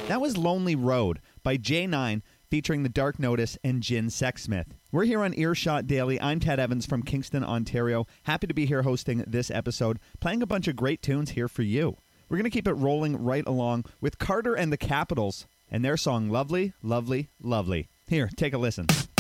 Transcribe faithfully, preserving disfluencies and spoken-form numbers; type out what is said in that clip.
That was Lonely Road by J nine featuring The Dark Notice and Jin Sexsmith. We're here on Earshot Daily. I'm Ted Evans from Kingston, Ontario. Happy to be here hosting this episode, playing a bunch of great tunes here for you. We're going to keep it rolling right along with Carter and the Capitals and their song Lovely, Lovely, Lovely. Here, take a listen.